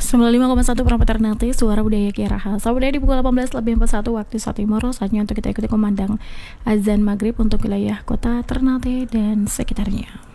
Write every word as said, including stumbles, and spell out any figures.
sembilan puluh lima koma satu Perempat Ternate, suara budaya Kiaraha. Selamat budaya di pukul delapan belas lebih empat puluh satu waktu Indonesia Timur. Saatnya untuk kita ikuti kumandang azan maghrib untuk wilayah kota Ternate dan sekitarnya.